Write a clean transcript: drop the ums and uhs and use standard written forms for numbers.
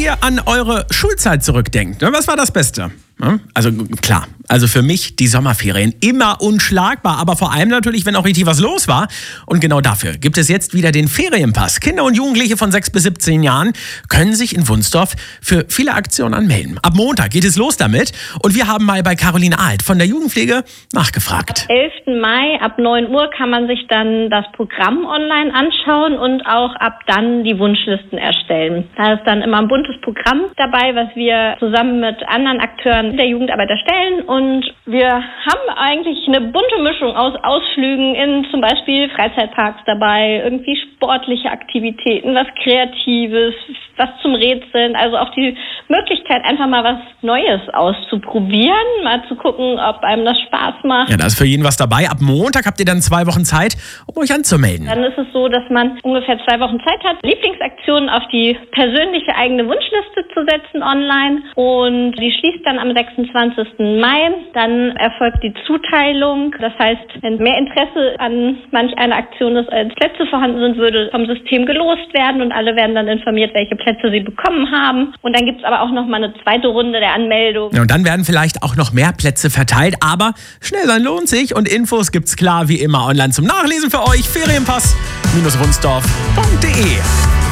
ihr an eure Schulzeit zurückdenkt, was war das Beste? Also klar, also für mich die Sommerferien immer unschlagbar, aber vor allem natürlich, wenn auch richtig was los war. Und genau dafür gibt es jetzt wieder den Ferienpass. Kinder und Jugendliche von 6 bis 17 Jahren können sich in Wunsdorf für viele Aktionen anmelden. Ab Montag geht es los damit und wir haben mal bei Caroline Alt von der Jugendpflege nachgefragt. Am 11. Mai ab 9 Uhr kann man sich dann das Programm online anschauen und auch ab dann die Wunschlisten erstellen. Da ist dann immer ein buntes Programm dabei, was wir zusammen mit anderen Akteuren der Jugendarbeit erstellen, und wir haben eigentlich eine bunte Mischung aus Ausflügen in zum Beispiel Freizeitparks dabei, irgendwie sportliche Aktivitäten, was Kreatives, was zum Rätseln, also auch die Möglichkeit, einfach mal was Neues auszuprobieren, mal zu gucken, ob einem das Spaß macht. Ja, da ist für jeden was dabei. Ab Montag habt ihr dann 2 Wochen Zeit, um euch anzumelden. Dann ist es so, dass man ungefähr 2 Wochen Zeit hat, Lieblingsaktionen auf die persönliche eigene Wunschliste zu setzen online, und die schließt dann am 26. Mai. Dann erfolgt die Zuteilung. Das heißt, wenn mehr Interesse an manch einer Aktion ist, als Plätze vorhanden sind, würde vom System gelost werden und alle werden dann informiert, welche Plätze sie bekommen haben. Und dann gibt es aber auch noch mal eine zweite Runde der Anmeldung. Ja, und dann werden vielleicht auch noch mehr Plätze verteilt, aber schnell sein lohnt sich, und Infos gibt's klar wie immer online zum Nachlesen für euch. Ferienpass-wunsdorf.de